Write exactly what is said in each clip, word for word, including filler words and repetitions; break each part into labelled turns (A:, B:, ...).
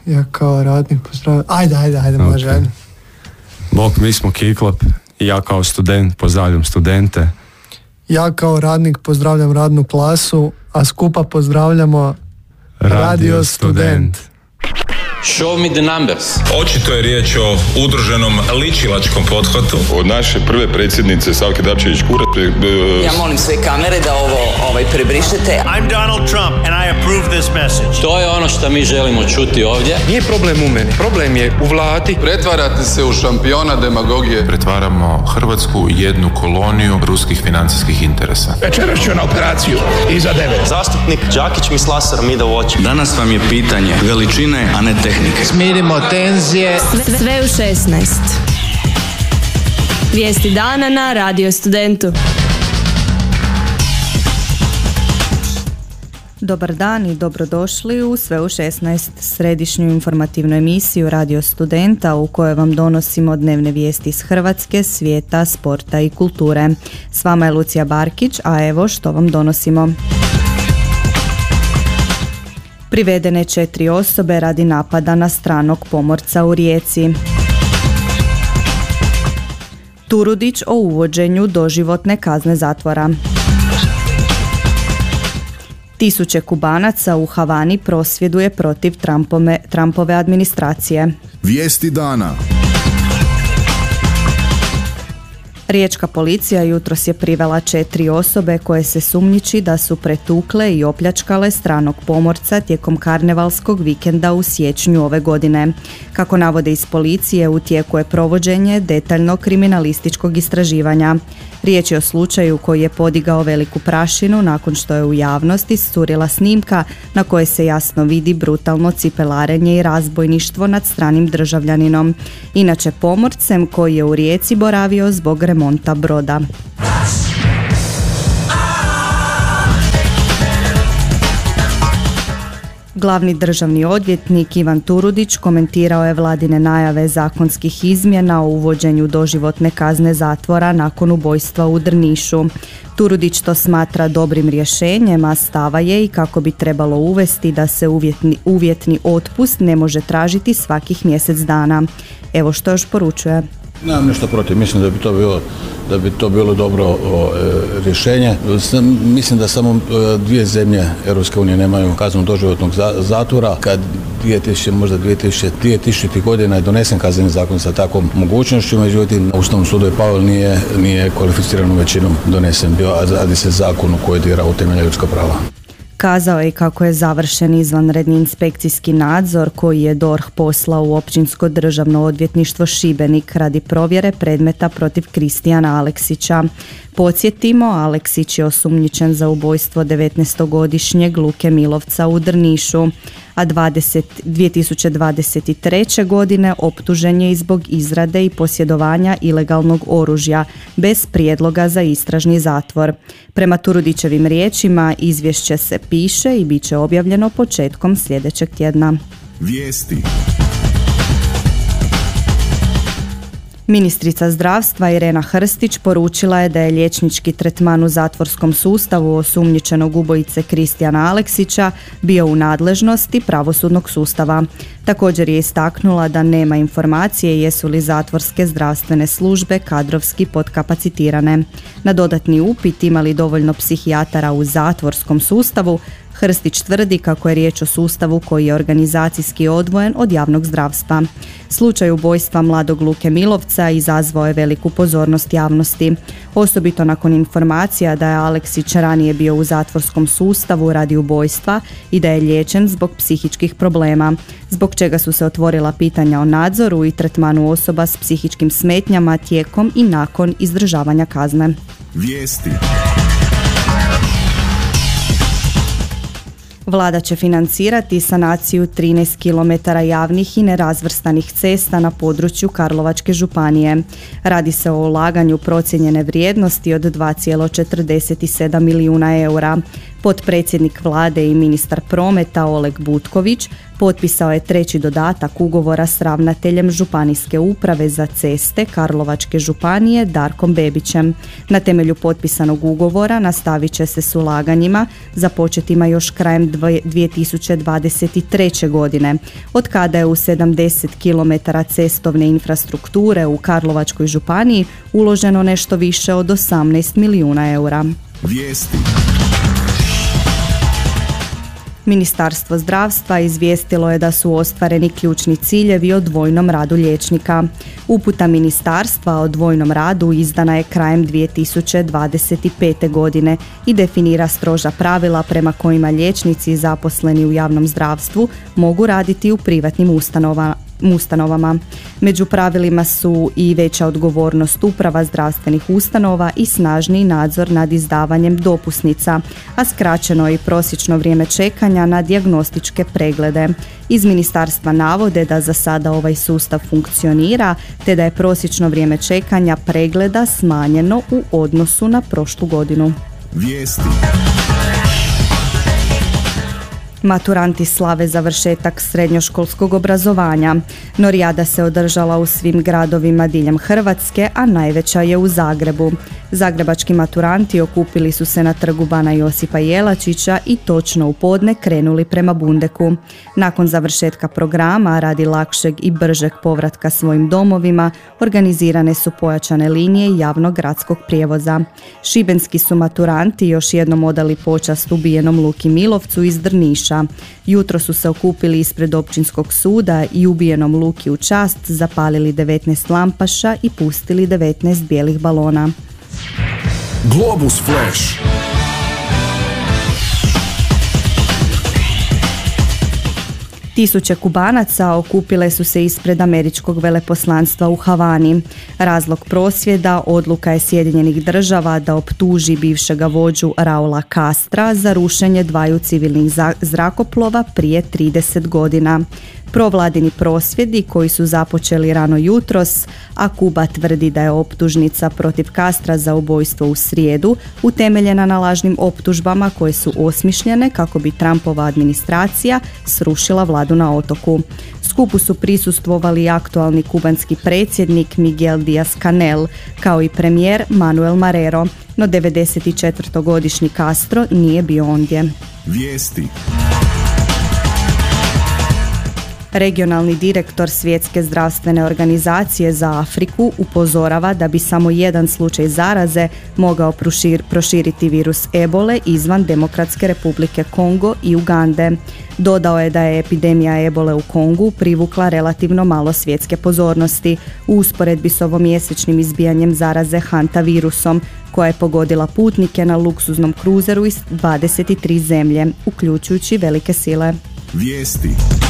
A: Ja kao radnik pozdravljam... Ajde, ajde, ajde, okay. Može, ajde.
B: Bok, mi smo Kiklap i ja kao student pozdravljam studente.
A: Ja kao radnik pozdravljam radnu klasu, a skupa pozdravljamo Radio, Radio Student.
C: Show me the numbers.
D: Očito je riječ o udruženom ličilačkom pothvatu.
E: Od naše prve predsjednice Savke Dabčević-Kurat.
F: Ja molim sve kamere da ovo ovaj, prebrišete.
G: I'm Donald Trump and I approve this message.
C: To je ono što mi želimo čuti ovdje.
H: Nije problem u meni, problem je u vladi.
I: Pretvarate se u šampiona demagogije.
J: Pretvaramo Hrvatsku u jednu koloniju ruskih financijskih interesa.
K: Večeras ću na operaciju iza devet.
L: Zastupnik Đakić mi s laserom ide u oči.
M: Danas vam je pitanje veličine, a ne tehnike.
N: Smirimo tenzije.
O: Sve, sve u šesnaest. Vijesti dana na Radio Studentu.
P: Dobar dan i dobrodošli u Sve u šesnaest, središnju informativnu emisiju Radio Studenta u kojoj vam donosimo dnevne vijesti iz Hrvatske, svijeta, sporta i kulture. S vama je Lucija Barkić, a evo što vam donosimo. Privedene četiri osobe radi napada na stranog pomorca u Rijeci. Turudić o uvođenju doživotne kazne zatvora. Tisuće Kubanaca u Havani prosvjeduje protiv Trumpove, Trumpove administracije.
Q: Vijesti dana.
P: Riječka policija jutros je privela četiri osobe koje se sumnjiči da su pretukle i opljačkale stranog pomorca tijekom karnevalskog vikenda u siječnju ove godine. Kako navode iz policije, u tijeku je provođenje detaljnog kriminalističkog istraživanja. Riječ je o slučaju koji je podigao veliku prašinu nakon što je u javnosti iscurila snimka na kojoj se jasno vidi brutalno cipelarenje i razbojništvo nad stranim državljaninom, inače pomorcem koji je u Rijeci boravio zbog remonta broda. Glavni državni odvjetnik Ivan Turudić komentirao je vladine najave zakonskih izmjena o uvođenju doživotne kazne zatvora nakon ubojstva u Drnišu. Turudić to smatra dobrim rješenjem, a stava je i kako bi trebalo uvesti da se uvjetni, uvjetni otpust ne može tražiti svakih mjesec dana. Evo što još poručuje.
R: Nemam nešto protiv, mislim da bi to bilo, da bi to bilo dobro o, e, rješenje. Sam, mislim da samo e, dvije zemlje Europske unije nemaju kaznu doživotnog za, zatvora. Kad dvije tisuće, možda dvije tisućite godina je donesen kazneni zakon sa takvom mogućnošću, međutim na Ustavnom sudu je Pavel nije, nije kvalificiranom većinom donesen bio, a radi se zakonu koji dira u temelje ljudska prava.
P: Kazao je kako je završen izvanredni inspekcijski nadzor koji je D O R H poslao u Općinsko državno odvjetništvo Šibenik radi provjere predmeta protiv Kristijana Aleksića. Podsjetimo, Aleksić je osumnjičen za ubojstvo devetnaestogodišnjeg Luke Milovca u Drnišu, a dvije tisuće dvadeset treće. godine optužen je i zbog izrade i posjedovanja ilegalnog oružja bez prijedloga za istražni zatvor. Prema Turudićevim riječima, izvješće se piše i bit će objavljeno početkom sljedećeg tjedna.
Q: Vijesti.
P: Ministrica zdravstva Irena Hrstić poručila je da je liječnički tretman u zatvorskom sustavu osumnjičenog ubojice Kristijana Aleksića bio u nadležnosti pravosudnog sustava. Također je istaknula da nema informacije jesu li zatvorske zdravstvene službe kadrovski podkapacitirane. Na dodatni upit ima li dovoljno psihijatara u zatvorskom sustavu, Hrstić tvrdi kako je riječ o sustavu koji je organizacijski odvojen od javnog zdravstva. Slučaj ubojstva mladog Luke Milovca izazvao je veliku pozornost javnosti, osobito nakon informacija da je Aleksić ranije bio u zatvorskom sustavu radi ubojstva i da je liječen zbog psihičkih problema, zbog čega su se otvorila pitanja o nadzoru i tretmanu osoba s psihičkim smetnjama tijekom i nakon izdržavanja kazne.
Q: Vijesti.
P: Vlada će financirati sanaciju trinaest kilometara javnih i nerazvrstanih cesta na području Karlovačke županije. Radi se o ulaganju procijenjene vrijednosti od dva zarez četrdeset sedam milijuna eura. Potpredsjednik vlade i ministar prometa Oleg Butković potpisao je treći dodatak ugovora s ravnateljem Županijske uprave za ceste Karlovačke županije Darkom Bebićem. Na temelju potpisanog ugovora nastavit će se s ulaganjima započetima još krajem dvije tisuće dvadeset treće. godine, od kada je u sedamdeset kilometara cestovne infrastrukture u Karlovačkoj županiji uloženo nešto više od osamnaest milijuna eura.
Q: Vijesti.
P: Ministarstvo zdravstva izvijestilo je da su ostvareni ključni ciljevi o dvojnom radu liječnika. Uputa ministarstva o dvojnom radu izdana je krajem dvije tisuće dvadeset pete. godine i definira stroža pravila prema kojima liječnici zaposleni u javnom zdravstvu mogu raditi u privatnim ustanovama. ustanovama. Među pravilima su i veća odgovornost uprava zdravstvenih ustanova i snažniji nadzor nad izdavanjem dopusnica, a skraćeno je i prosječno vrijeme čekanja na dijagnostičke preglede. Iz ministarstva navode da za sada ovaj sustav funkcionira, te da je prosječno vrijeme čekanja pregleda smanjeno u odnosu na prošlu godinu.
Q: Vijesti.
P: Maturanti slave završetak srednjoškolskog obrazovanja. Norijada se održala u svim gradovima diljem Hrvatske, a najveća je u Zagrebu. Zagrebački maturanti okupili su se na trgu Bana Josipa Jelačića i točno u podne krenuli prema Bundeku. Nakon završetka programa, radi lakšeg i bržeg povratka svojim domovima, organizirane su pojačane linije javnog gradskog prijevoza. Šibenski su maturanti još jednom odali počast ubijenom Luki Milovcu iz Drniša. Jutro su se okupili ispred općinskog suda i ubijenom Luki u čast zapalili devetnaest lampaša i pustili devetnaest bijelih balona.
Q: Globus Flash.
P: Tisuće Kubanaca okupile su se ispred američkog veleposlanstva u Havani. Razlog prosvjeda odluka je Sjedinjenih država da optuži bivšega vođu Raula Castra za rušenje dvaju civilnih zrakoplova prije trideset godina. Provladini prosvjedi koji su započeli rano jutros, a Kuba tvrdi da je optužnica protiv Castra za ubojstvo u srijedu utemeljena na lažnim optužbama koje su osmišljene kako bi Trumpova administracija srušila vladu na otoku. Skupu su prisustvovali aktualni kubanski predsjednik Miguel Díaz-Canel kao i premijer Manuel Marrero, no devedesetčetvorogodišnji Castro nije bio ondje.
Q: Vijesti.
P: Regionalni direktor Svjetske zdravstvene organizacije za Afriku upozorava da bi samo jedan slučaj zaraze mogao prošir, proširiti virus ebole izvan Demokratske republike Kongo i Ugande. Dodao je da je epidemija ebole u Kongu privukla relativno malo svjetske pozornosti u usporedbi s ovomjesečnim izbijanjem zaraze Hanta virusom, koja je pogodila putnike na luksuznom kruzeru iz dvadeset tri zemlje, uključujući velike sile.
Q: Vijesti.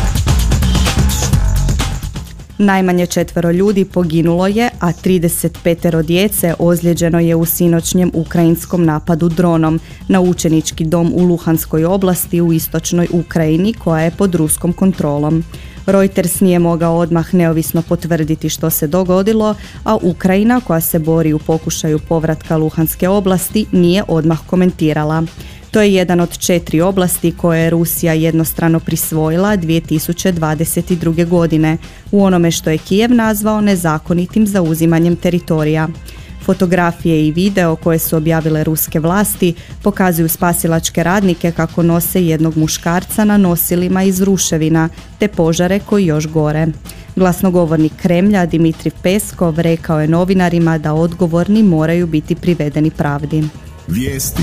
P: Najmanje četvero ljudi poginulo je, a trideset petero djece ozlijeđeno je u sinoćnjem ukrajinskom napadu dronom na učenički dom u Luhanskoj oblasti u istočnoj Ukrajini koja je pod ruskom kontrolom. Reuters nije mogao odmah neovisno potvrditi što se dogodilo, a Ukrajina, koja se bori u pokušaju povratka Luhanske oblasti, nije odmah komentirala. To je jedan od četiri oblasti koje je Rusija jednostrano prisvojila dvije tisuće dvadeset druge. godine u onome što je Kijev nazvao nezakonitim zauzimanjem teritorija. Fotografije i video koje su objavile ruske vlasti pokazuju spasilačke radnike kako nose jednog muškarca na nosilima iz ruševina, te požare koji još gore. Glasnogovornik Kremlja Dimitrij Peskov rekao je novinarima da odgovorni moraju biti privedeni pravdi.
Q: Vijesti.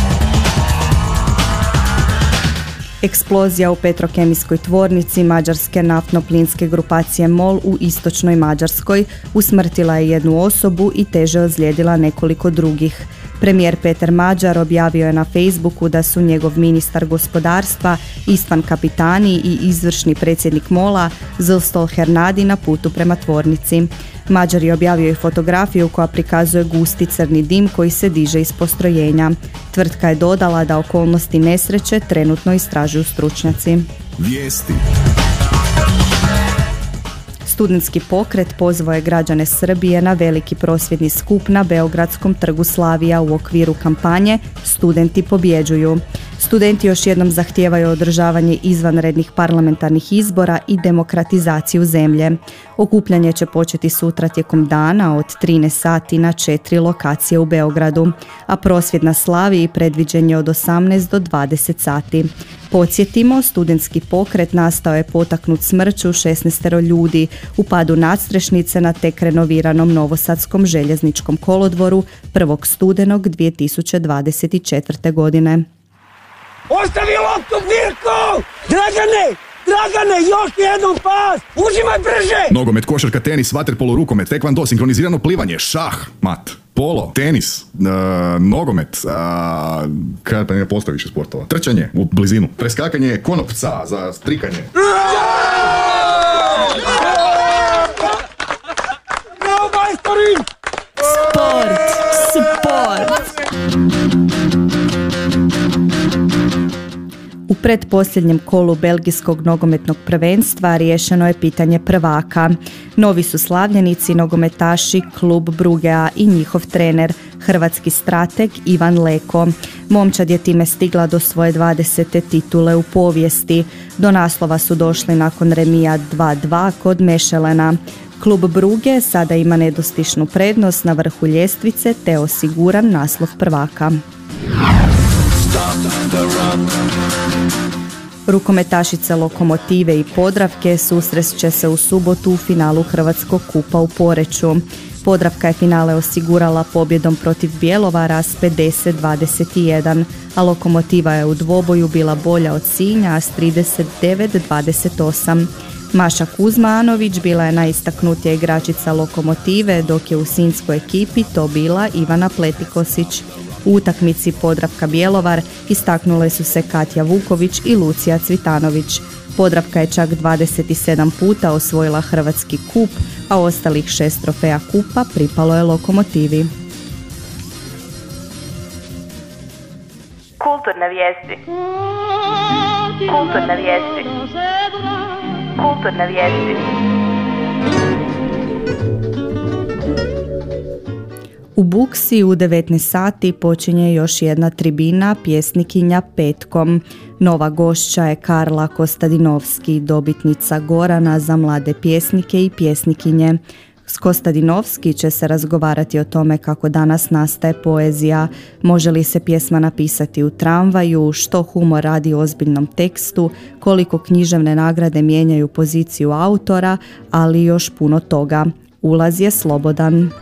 P: Eksplozija u petrokemijskoj tvornici mađarske naftno-plinske grupacije MOL u istočnoj Mađarskoj usmrtila je jednu osobu i teže ozlijedila nekoliko drugih. Premijer Peter Mađar objavio je na Facebooku da su njegov ministar gospodarstva Istvan Kapitani i izvršni predsjednik MOL-a Zlstol Hernadi na putu prema tvornici. Mađar je objavio i fotografiju koja prikazuje gusti crni dim koji se diže iz postrojenja. Tvrtka je dodala da okolnosti nesreće trenutno istražuju stručnjaci.
Q: Vijesti.
P: Studentski pokret pozvao je građane Srbije na veliki prosvjedni skup na Beogradskom trgu Slavija u okviru kampanje Studenti pobjeđuju. Studenti još jednom zahtijevaju održavanje izvanrednih parlamentarnih izbora i demokratizaciju zemlje. Okupljanje će početi sutra tijekom dana od trinaest sati na četiri lokacije u Beogradu, a prosvjed na Slaviji predviđen je od osamnaest do dvadeset sati. Podsjetimo, studentski pokret nastao je potaknut smrću šesnaestero ljudi u padu nadstrešnice na tek renoviranom Novosadskom željezničkom kolodvoru prvog studenog dvije tisuće dvadeset četvrte. godine.
S: Ostavi loptu, Mirko! Dragane! Dragane, još jednom pas! Užimaj brže!
Q: Nogomet, košarka, tenis, vaterpolo, rukomet, tekvando, sinkronizirano plivanje, šah, mat, polo, tenis, uh, nogomet, uh, kada pa ne postoji više sportova, trčanje u blizinu, preskakanje konopca za strikanje.
O: Sport, sport.
P: U pretposljednjem kolu belgijskog nogometnog prvenstva riješeno je pitanje prvaka. Novi su slavljenici nogometaši klub Brugea i njihov trener, hrvatski strateg Ivan Leko. Momčad je time stigla do svoje dvadesete titule u povijesti. Do naslova su došli nakon remija dva dva kod Mešelena. Klub Bruge sada ima nedostišnu prednost na vrhu ljestvice te osiguran naslov prvaka. Rukometašice Lokomotive i Podravke susrest će se u subotu u finalu Hrvatskog kupa u Poreču. Podravka je finale osigurala pobjedom protiv Bjelovara s pedeset dvadeset jedan, a Lokomotiva je u dvoboju bila bolja od Sinja s trideset devet dvadeset osam. Maša Kuzmanović bila je najistaknutija igračica Lokomotive, dok je u sinjskoj ekipi to bila Ivana Pletikosić. U utakmici Podravka Bjelovar istaknule su se Katja Vuković i Lucija Cvitanović. Podravka je čak dvadeset sedam puta osvojila hrvatski kup, a ostalih šest trofeja kupa pripalo je Lokomotivi.
T: Kulturne vijesti. Kulturne vijesti. Kulturne vijesti.
P: U Buksi u devetnaest sati počinje još jedna tribina pjesnikinja Petkom. Nova gošća je Karla Kostadinovski, dobitnica Gorana za mlade pjesnike i pjesnikinje. S Kostadinovski će se razgovarati o tome kako danas nastaje poezija, može li se pjesma napisati u tramvaju, što humor radi u ozbiljnom tekstu, koliko književne nagrade mijenjaju poziciju autora, ali još puno toga. Ulaz je slobodan.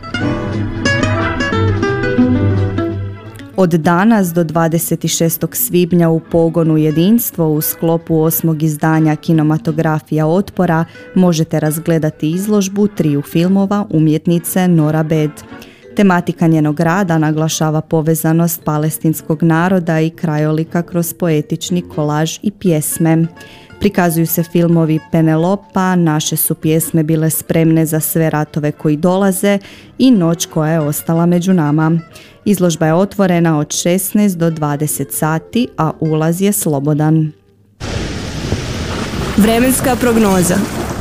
P: Od danas do dvadeset šestog svibnja u pogonu Jedinstvo u sklopu osmog izdanja Kinematografija otpora možete razgledati izložbu triju filmova umjetnice Nora Bed. Tematika njenog rada naglašava povezanost palestinskog naroda i krajolika kroz poetični kolaž i pjesme. Prikazuju se filmovi Penelopa, Naše su pjesme bile spremne za sve ratove koji dolaze i Noć koja je ostala među nama. Izložba je otvorena od šesnaest do dvadeset sati, a ulaz je slobodan.
O: Vremenska prognoza.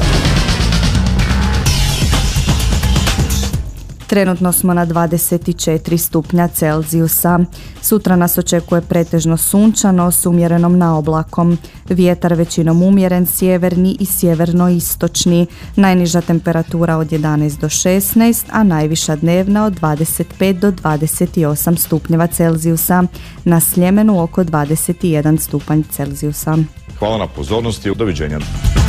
P: Trenutno smo na dvadeset četiri stupnja Celzijusa. Sutra nas očekuje pretežno sunčano s umjerenom naoblakom. Vjetar većinom umjeren, sjeverni i sjeverno-istočni. Najniža temperatura od jedanaest do šesnaest, a najviša dnevna od dvadeset pet do dvadeset osam stupnjeva Celzijusa. Na Sljemenu oko dvadeset jedan stupanj Celzijusa.
E: Hvala na pozornosti. Doviđenja.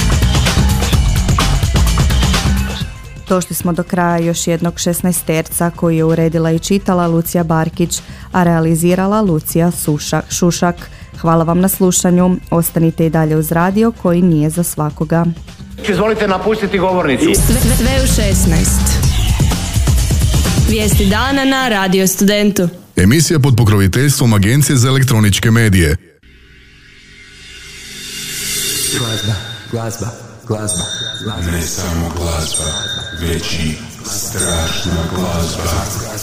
P: Došli smo do kraja još jednog šesnaesterca koji je uredila i čitala Lucija Barkić, a realizirala Lucija Sušak, Šušak. Hvala vam na slušanju. Ostanite i dalje uz radio koji nije za svakoga.
K: Izvolite napustiti govornicu.
O: Sve, sve u šesnaest. Vijesti dana na Radio Studentu.
Q: Emisija pod pokroviteljstvom Agencije za elektroničke medije.
J: Glazba, glazba, glazba, glazba. Ne samo glazba, već i strašna glazba.